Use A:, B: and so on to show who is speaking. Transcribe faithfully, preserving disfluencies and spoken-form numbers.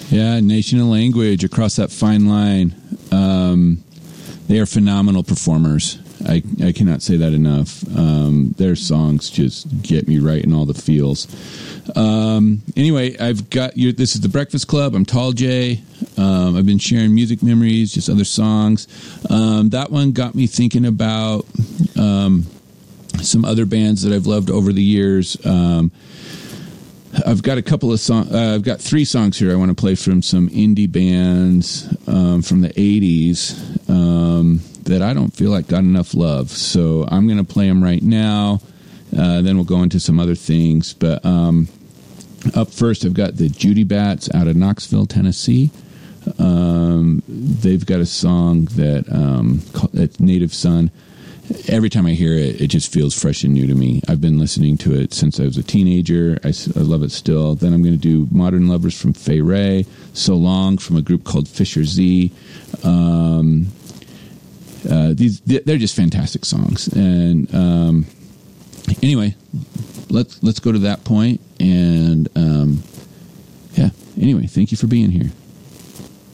A: Yeah, Nation and Language, across that fine line. Um, they are phenomenal performers. I, I cannot say that enough. Um, their songs just get me right in all the feels. Um, anyway, I've got you. This is the Breakfast Club. I'm Tall J. Um, I've been sharing music memories, just other songs. Um, that one got me thinking about um, some other bands that I've loved over the years. Um, I've got a couple of songs. Uh, I've got three songs here I want to play from some indie bands um, from the eighties um, that I don't feel like got enough love. So I'm going to play them right now. Uh, then we'll go into some other things. But um, up first, I've got the Judy Bats out of Knoxville, Tennessee. Um, they've got a song that um, called Native Son. Every time I hear it, it just feels fresh and new to me. I've been listening to it since I was a teenager. I, I love it still. Then I'm going to do Modern Lovers from Fay Ray, So Long from a group called Fisher Z. Um, uh, these they're just fantastic songs. And um, anyway, let's let's go to that point. And um, yeah, anyway, thank you for being here.